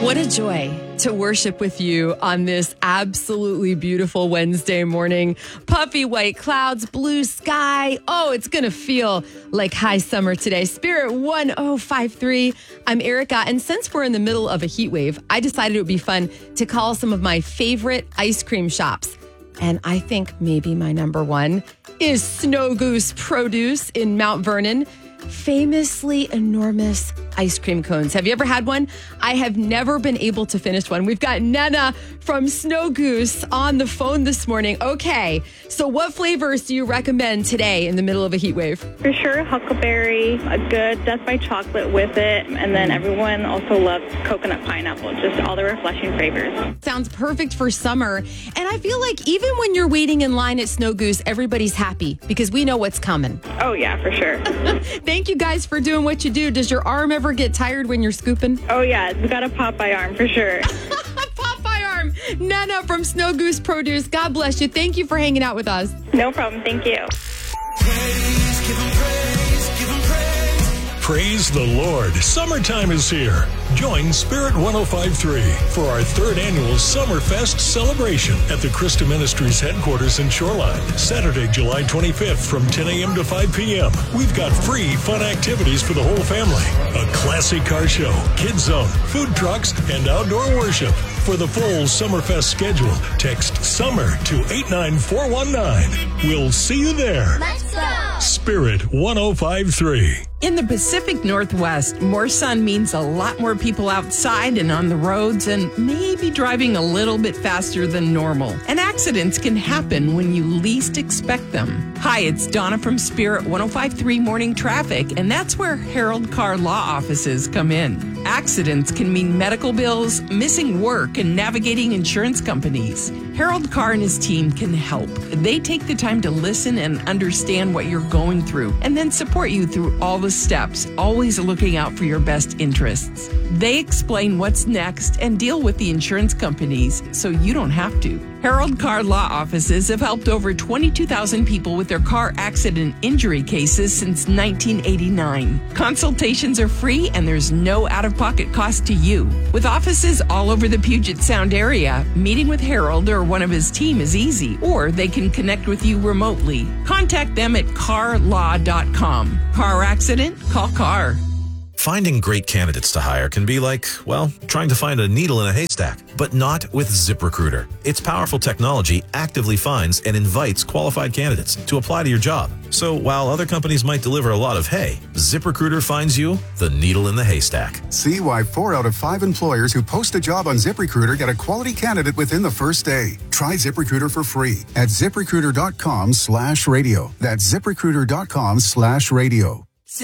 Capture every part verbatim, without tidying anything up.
What a joy to worship with you on this absolutely beautiful Wednesday morning. Puffy white clouds, blue sky. Oh, it's going to feel like high summer today. Spirit one oh five three. I'm Erica. And since we're in the middle of a heat wave, I decided it would be fun to call some of my favorite ice cream shops. And I think maybe my number one is Snow Goose Produce in Mount Vernon. Famously enormous ice cream cones. Have you ever had one? I have never been able to finish one. We've got Nana from Snow Goose on the phone this morning. Okay, so what flavors do you recommend today in the middle of a heat wave? For sure, huckleberry, a good Death by Chocolate with it. And then everyone also loves coconut pineapple, just all the refreshing flavors. Sounds perfect for summer. And I feel like even when you're waiting in line at Snow Goose, everybody's happy because we know what's coming. Oh, yeah, for sure. Thank you guys for doing what you do. Does your arm ever get tired when you're scooping? Oh, yeah. We got a Popeye arm for sure. Popeye arm. Nana from Snow Goose Produce. God bless you. Thank you for hanging out with us. No problem. Thank you. Praise, give him praise, give him praise. Praise the Lord. Summertime is here. Join Spirit one oh five three for our third annual Summerfest celebration at the Christa Ministries headquarters in Shoreline. Saturday, July twenty-fifth from ten a.m. to five p.m. We've got free fun activities for the whole family. A classic car show, kids zone, food trucks, and outdoor worship. For the full Summerfest schedule, text SUMMER to eight nine four one nine. We'll see you there. Let's go! Spirit one oh five three. In the Pacific Northwest, more sun means a lot more people outside and on the roads and maybe driving a little bit faster than normal. And accidents can happen when you least expect them. Hi, it's Donna from Spirit one oh five three Morning Traffic, and that's where Harold Carr Law Offices come in. Accidents can mean medical bills, missing work, and navigating insurance companies. Harold Carr and his team can help. They take the time to listen and understand what you're going through, and then support you through all the steps, always looking out for your best interests. They explain what's next and deal with the insurance companies so you don't have to. Harold Carr Law Offices have helped over twenty-two thousand people with their car accident injury cases since nineteen eighty-nine. Consultations are free and there's no out-of-pocket cost to you. With offices all over the Puget Sound area, meeting with Harold or one of his team is easy, or they can connect with you remotely. Contact them at car law dot com. Car accident? Call Carr. Finding great candidates to hire can be like, well, trying to find a needle in a haystack, but not with ZipRecruiter. Its powerful technology actively finds and invites qualified candidates to apply to your job. So while other companies might deliver a lot of hay, ZipRecruiter finds you the needle in the haystack. See why four out of five employers who post a job on ZipRecruiter get a quality candidate within the first day. Try ZipRecruiter for free at ZipRecruiter.com slash radio. That's ZipRecruiter.com slash radio.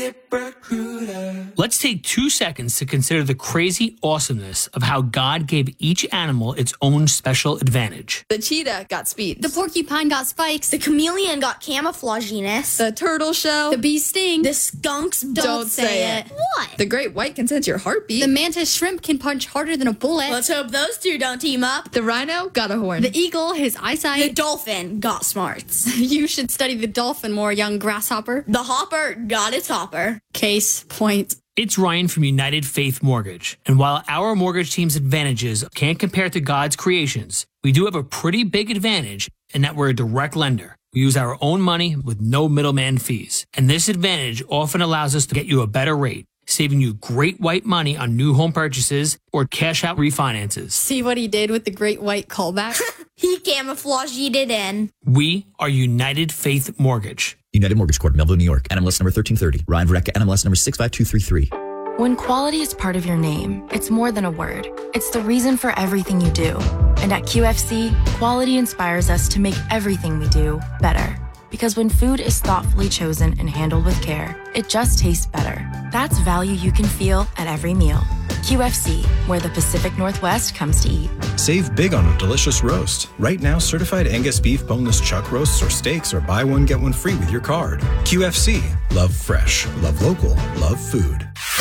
ZipRecruiter. Let's take two seconds to consider the crazy awesomeness of how God gave each animal its own special advantage. The cheetah got speed. The porcupine got spikes. The chameleon got camouflaginess. The turtle shell. The bee sting. The skunks don't, don't say, say it. it. What? The great white can sense your heartbeat. The mantis shrimp can punch harder than a bullet. Let's hope those two don't team up. The rhino got a horn. The eagle, his eyesight. The dolphin got smarts. You should study the dolphin more, young grasshopper. The hopper got its hopper. Case point. It's Ryan from United Faith Mortgage. And while our mortgage team's advantages can't compare to God's creations, we do have a pretty big advantage in that we're a direct lender. We use our own money with no middleman fees. And this advantage often allows us to get you a better rate, saving you great white money on new home purchases or cash out refinances. See what he did with the great white callback? He camouflaged it in. We are United Faith Mortgage. United Mortgage Corp, Melville, New York. N M L S number thirteen thirty. Ryan Varecka, N M L S number six five two three three. When quality is part of your name, it's more than a word. It's the reason for everything you do. And at Q F C, quality inspires us to make everything we do better. Because when food is thoughtfully chosen and handled with care, it just tastes better. That's value you can feel at every meal. Q F C, where the Pacific Northwest comes to eat. Save big on a delicious roast. Right now, certified Angus beef boneless chuck roasts or steaks are buy one, get one free with your card. Q F C. Love fresh. Love local. Love food.